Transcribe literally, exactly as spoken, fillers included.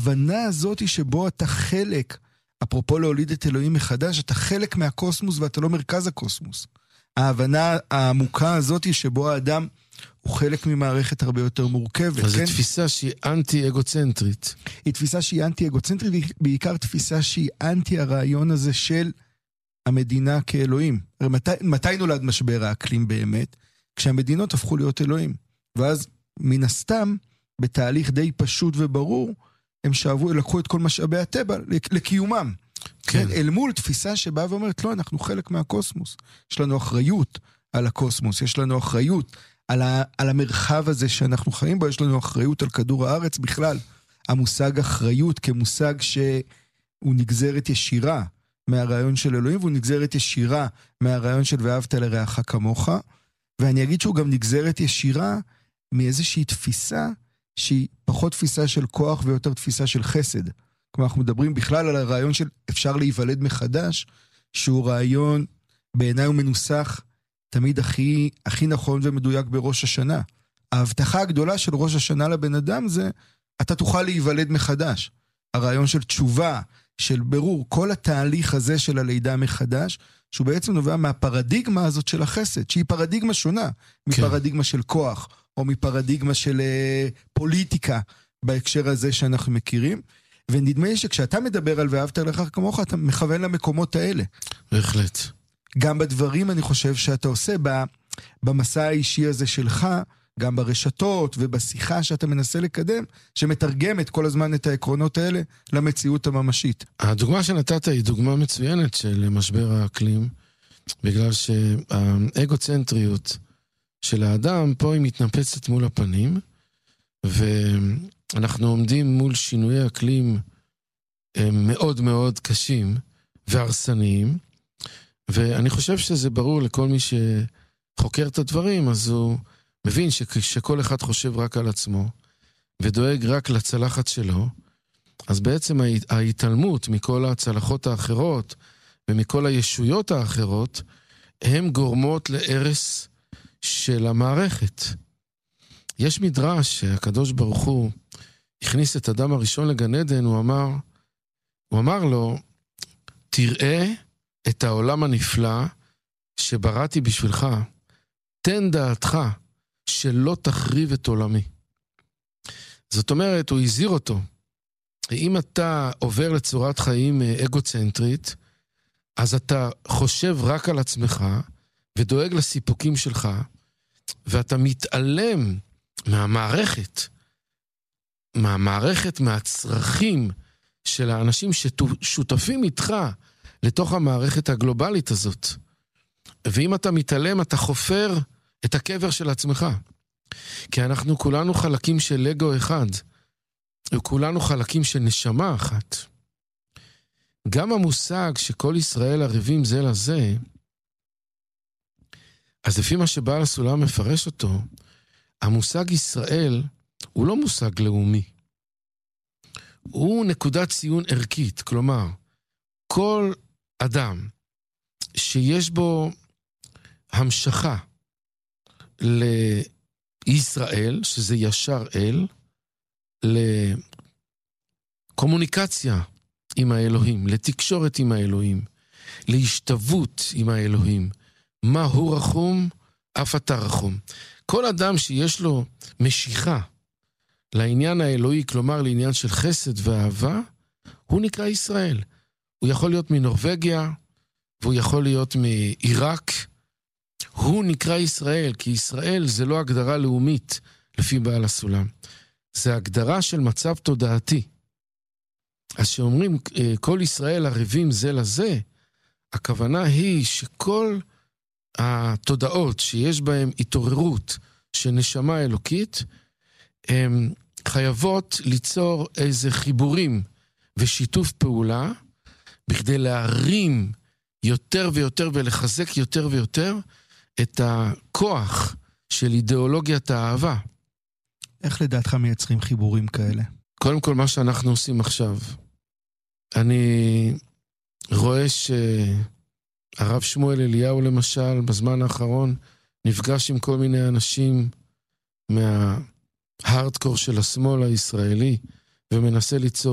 ההבנה הזאת היא שבו אתה חלק, אפרופו להוליד את אלוהים מחדש, אתה חלק מהקוסמוס ואתה לא מרכז הקוסמוס. ההבנה העמוקה הזאת היא שבו האדם הוא חלק ממערכת הרבה יותר מורכבת. אז כן? זו תפיסה שהיא אנטי-אגוצנטרית. היא תפיסה שהיא אנטי-אגוצנטרית, ובעיקר תפיסה שהיא אנטי הרעיון הזה של המדינה כאלוהים. מתי, מתי נולד משבר האקלים באמת? כשהמדינות הפכו להיות אלוהים. ואז מן הסתם, בתהליך די פשוט וברור, הם שאבו, לקחו את כל משאבי הטבע לקיומם. כן. אל מול תפיסה שבאה ואומרת, לא, אנחנו חלק מהקוסמוס. יש לנו אחריות על הקוסמוס, יש לנו אחריות על, ה, על המרחב הזה שאנחנו חיים בו, יש לנו אחריות על כדור הארץ בכלל. המושג אחריות כמושג שהוא נגזרת ישירה מהרעיון של אלוהים, והוא נגזרת ישירה מהרעיון של ואהבת לרעך כמוך, ואני אגיד שהוא גם נגזרת ישירה מאיזושהי תפיסה שהיא פחות תפיסה של כוח ויותר תפיסה של חסד. כלומר, אנחנו מדברים בכלל על הרעיון של אפשר להיוולד מחדש, שהוא רעיון בעיניי הוא מנוסח תמיד הכי, הכי נכון ומדויק בראש השנה. ההבטחה הגדולה של ראש השנה לבן אדם זה, אתה תוכל להיוולד מחדש. הרעיון של תשובה, של ברור, כל התהליך הזה של הלידה מחדש, שהוא בעצם נובע מהפרדיגמה הזאת של החסד, שהיא פרדיגמה שונה, מפרדיגמה של כוח, או מפרדיגמה של uh, פוליטיקה, בהקשר הזה שאנחנו מכירים. ונדמה לי שכשאתה מדבר על ואהבת לרעך כמוך, אתה מכוון למקומות האלה. בהחלט. גם בדברים אני חושב שאתה עושה, במסע האישי הזה שלך, גם ברשתות ובשיחה שאתה מנסה לקדם, שמתרגמת כל הזמן את העקרונות האלה למציאות הממשית. הדוגמה שנתת היא דוגמה מצוינת של משבר האקלים, בגלל שהאגוצנטריות של האדם פה היא מתנפצת מול הפנים, ואנחנו עומדים מול שינויי אקלים מאוד מאוד קשים והרסניים, ואני חושב שזה ברור לכל מי שחוקר את הדברים, אז הוא מבין שכל אחד חושב רק על עצמו, ודואג רק לצלחת שלו, אז בעצם ההתעלמות מכל הצלחות האחרות, ומכל הישויות האחרות, הן גורמות להרס של המערכת. יש מדרש שהקדוש ברוך הוא הכניס את אדם הראשון לגן עדן, הוא אמר, הוא אמר לו, תראה את העולם הנפלא שבראתי בשבילך, תן דעתך שלא תחריב את עולמי. זאת אומרת, הוא הזהיר אותו, אם אתה עובר לצורת חיים אגוצנטרית, אז אתה חושב רק על עצמך, ודואג לסיפוקים שלך, ואתה מתעלם מהמערכת, מהמערכת, מהצרכים של האנשים ששותפים איתך לתוך המערכת הגלובלית הזאת. ואם אתה מתעלם, אתה חופר את הקבר של עצמך. כי אנחנו כולנו חלקים של לגו אחד, וכולנו חלקים של נשמה אחת. גם המושג שכל ישראל ערבים זה לזה, אז לפי מה שבעל הסולם מפרש אותו, המושג ישראל הוא לא מושג לאומי. הוא נקודת ציון ערכית, כלומר, כל אדם שיש בו המשכה לישראל, שזה ישר אל, לקומוניקציה עם האלוהים, לתקשורת עם האלוהים, להשתוות עם האלוהים, מה הוא רחום, אף אתה רחום. כל אדם שיש לו משיכה לעניין האלוהי, כלומר לעניין של חסד ואהבה, הוא נקרא ישראל. הוא יכול להיות מנורווגיה, והוא יכול להיות מעיראק. הוא נקרא ישראל, כי ישראל זה לא הגדרה לאומית לפי בעל הסולם. זה הגדרה של מצב תודעתי. אז שאומרים כל ישראל ערבים זה לזה, הכוונה היא שכל התודעות שיש בהן התעוררות של נשמה אלוקית, הן חייבות ליצור איזה חיבורים ושיתוף פעולה, בכדי להרים יותר ויותר ולחזק יותר ויותר את הכוח של אידיאולוגיית האהבה. איך לדעתך מייצרים חיבורים כאלה? קודם כל מה שאנחנו עושים עכשיו, אני רואה שהרב שמואל אליהו למשל, בזמן האחרון, נפגש עם כל מיני אנשים מההארדקור של השמאל הישראלי, ומנסה ליצור